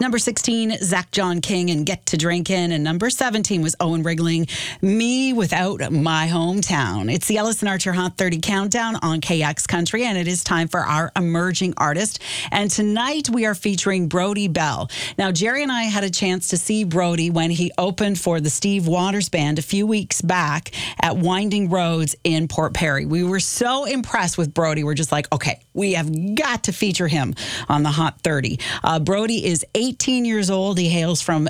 Number 16, Zach John King and Get to Drinkin'. And number 17 was Owen Wrigling, Me Without My Hometown. It's the Ellis and Archer Hot 30 Countdown on KX Country, and it is time for our emerging artist. And tonight we are featuring Brody Bell. Now, Jerry and I had a chance to see Brody when he opened for the Steve Waters Band a few weeks back at Winding Roads in Port Perry. We were so impressed with Brody. We're just like, okay, we have got to feature him on the Hot 30. Brody is 18 years old. He hails from